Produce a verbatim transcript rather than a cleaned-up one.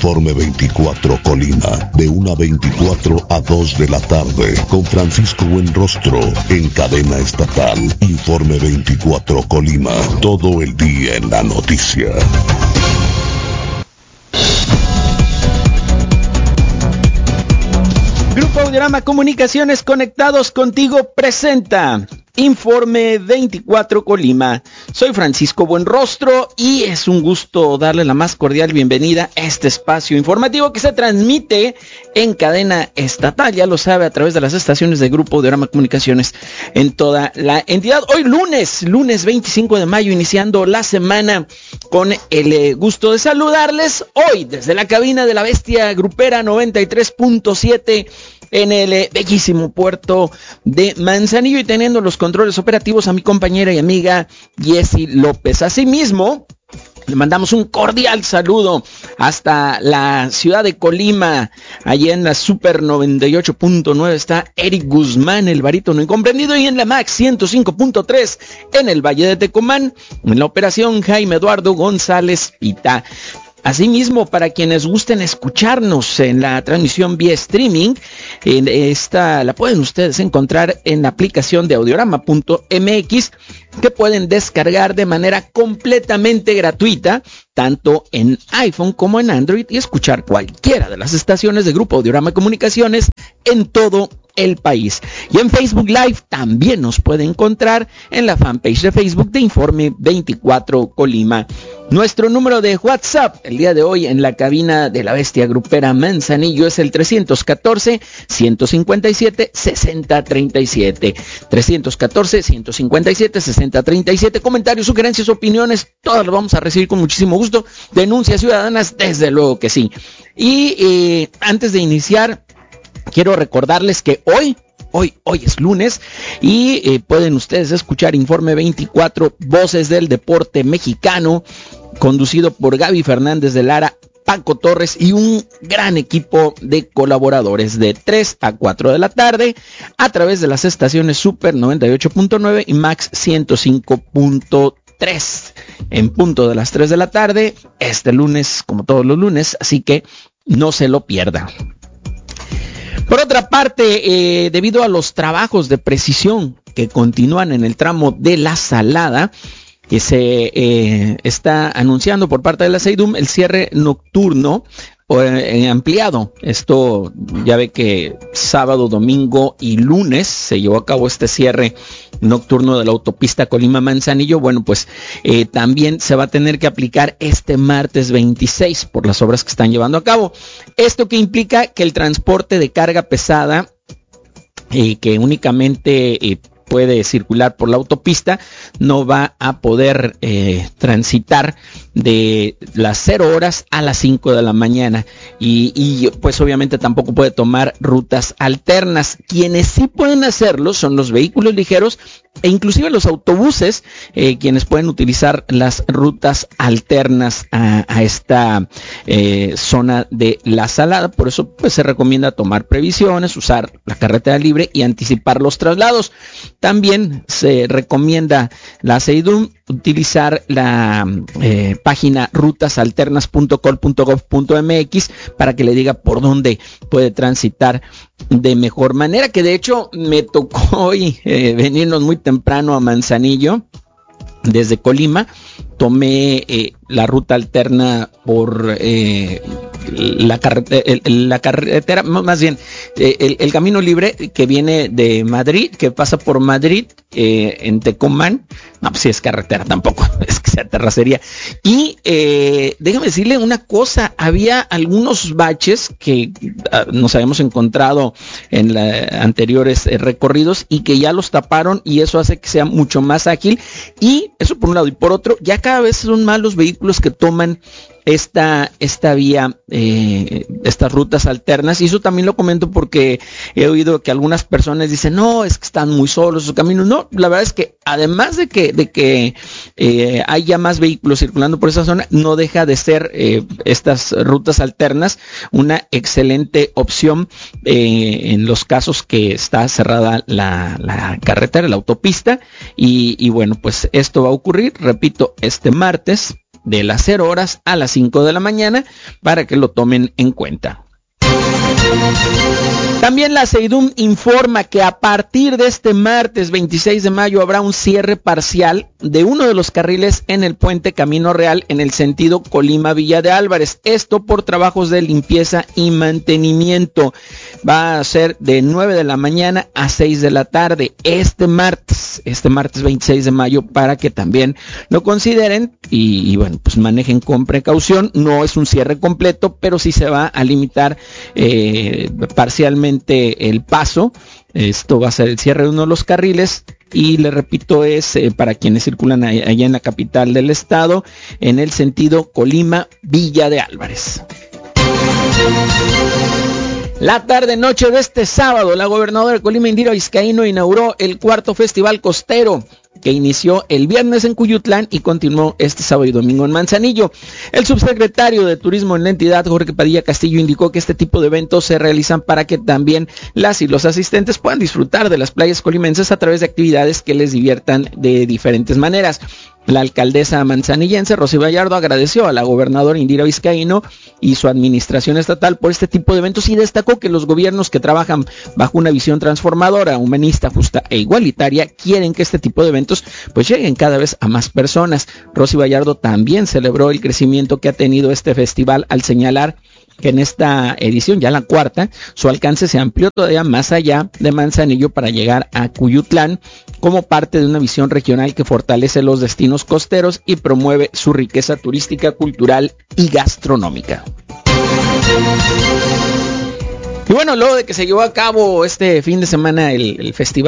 Informe veinticuatro Colima, de una a veinticuatro a dos de la tarde, con Francisco Buenrostro, en cadena estatal. Informe veinticuatro Colima, todo el día en la noticia. Grupo Audiorama Comunicaciones, conectados contigo, presenta Informe veinticuatro Colima. Soy Francisco Buenrostro y es un gusto darle la más cordial bienvenida a este espacio informativo que se transmite en cadena estatal, ya lo sabe, a través de las estaciones de Grupo Audiorama Comunicaciones en toda la entidad. Hoy lunes, lunes veinticinco de mayo, iniciando la semana con el eh, gusto de saludarles. Hoy desde la cabina de la Bestia Grupera noventa y tres punto siete en el eh, bellísimo puerto de Manzanillo, y teniendo los controles operativos a mi compañera y amiga Jessy López. Asimismo, le mandamos un cordial saludo hasta la ciudad de Colima. Allí en la Super noventa y ocho punto nueve está Eric Guzmán, el barítono incomprendido, y en la Max ciento cinco punto tres en el Valle de Tecomán. En la operación, Jaime Eduardo González Pita. Asimismo, para quienes gusten escucharnos en la transmisión vía streaming, en esta la pueden ustedes encontrar en la aplicación de audiorama punto m x, que pueden descargar de manera completamente gratuita, tanto en iPhone como en Android, y escuchar cualquiera de las estaciones de Grupo Audiorama Comunicaciones en todo el país. Y en Facebook Live también nos puede encontrar en la fanpage de Facebook de Informe veinticuatro Colima. Nuestro número de WhatsApp el día de hoy en la cabina de la Bestia Grupera Manzanillo es el trescientos catorce, ciento cincuenta y siete, sesenta treinta y siete. trescientos catorce, ciento cincuenta y siete, sesenta treinta y siete. Comentarios, sugerencias, opiniones, todas las vamos a recibir con muchísimo gusto. Denuncias ciudadanas, desde luego que sí. Y eh, antes de iniciar, quiero recordarles que hoy, hoy, hoy es lunes y eh, pueden ustedes escuchar Informe veinticuatro, Voces del Deporte Mexicano, conducido por Gaby Fernández de Lara, Paco Torres y un gran equipo de colaboradores, de tres a cuatro de la tarde, a través de las estaciones Super noventa y ocho punto nueve y Max ciento cinco punto tres, en punto de las tres de la tarde, este lunes, como todos los lunes, así que no se lo pierdan. Por otra parte, eh, debido a los trabajos de precisión que continúan en el tramo de La Salada, que se eh, está anunciando por parte de la SEIDUM el cierre nocturno eh, ampliado. Esto ya ve que sábado, domingo y lunes se llevó a cabo este cierre nocturno de la autopista Colima-Manzanillo. Bueno, pues eh, también se va a tener que aplicar este martes veintiséis por las obras que están llevando a cabo. Esto que implica que el transporte de carga pesada, eh, que únicamente eh, puede circular por la autopista, no va a poder eh, transitar de las cero horas a las cinco de la mañana, y, y pues obviamente tampoco puede tomar rutas alternas. Quienes sí pueden hacerlo son los vehículos ligeros e inclusive los autobuses, eh, quienes pueden utilizar las rutas alternas a, a esta eh, zona de La Salada. Por eso pues se recomienda tomar previsiones, usar la carretera libre y anticipar los traslados. También se recomienda la SEIDUM utilizar la eh, página rutasalternas punto col punto gob punto m x para que le diga por dónde puede transitar de mejor manera, que de hecho me tocó hoy eh, venirnos muy temprano a Manzanillo desde Colima. Tomé eh, la ruta alterna por eh, la, carretera, el, la carretera, más bien eh, el, el camino libre que viene de Madrid, que pasa por Madrid eh, en Tecomán. No, pues sí es carretera, tampoco es que sea terracería. Y eh, déjame decirle una cosa, había algunos baches que uh, nos habíamos encontrado en la, anteriores eh, recorridos, y que ya los taparon, y eso hace que sea mucho más ágil. Y eso por un lado, y por otro, ya cada vez son más los vehículos que toman esta, esta vía, eh, estas rutas alternas. Y eso también lo comento porque he oído que algunas personas dicen, no, es que están muy solos esos caminos. No, la verdad es que además de que, de que eh, haya más vehículos circulando por esa zona, no deja de ser eh, estas rutas alternas una excelente opción eh, en los casos que está cerrada la, la carretera, la autopista. Y, y bueno, pues esto va a ocurrir, repito, este martes de las cero horas a las cinco de la mañana, para que lo tomen en cuenta. También la SEIDUM informa que a partir de este martes veintiséis de mayo habrá un cierre parcial de uno de los carriles en el puente Camino Real en el sentido Colima-Villa de Álvarez. Esto por trabajos de limpieza y mantenimiento. Va a ser de nueve de la mañana a seis de la tarde este martes, este martes veintiséis de mayo, para que también lo consideren y, y bueno, pues manejen con precaución. No es un cierre completo, pero sí se va a limitar eh, parcialmente el paso. Esto va a ser el cierre de uno de los carriles y le repito, es eh, para quienes circulan allá en la capital del estado en el sentido Colima-Villa de Álvarez. La tarde-noche de este sábado, la gobernadora de Colima, Indira Vizcaíno, inauguró el cuarto Festival Costero, que inició el viernes en Cuyutlán y continuó este sábado y domingo en Manzanillo. El subsecretario de Turismo en la entidad, Jorge Padilla Castillo, indicó que este tipo de eventos se realizan para que también las y los asistentes puedan disfrutar de las playas colimenses a través de actividades que les diviertan de diferentes maneras. La alcaldesa manzanillense, Rosy Vallardo, agradeció a la gobernadora Indira Vizcaíno y su administración estatal por este tipo de eventos y destacó que los gobiernos que trabajan bajo una visión transformadora, humanista, justa e igualitaria quieren que este tipo de eventos pues lleguen cada vez a más personas. Rosy Vallardo también celebró el crecimiento que ha tenido este festival al señalar que en esta edición, ya la cuarta, su alcance se amplió todavía más allá de Manzanillo para llegar a Cuyutlán como parte de una visión regional que fortalece los destinos costeros y promueve su riqueza turística, cultural y gastronómica. Y bueno, luego de que se llevó a cabo este fin de semana el, el festival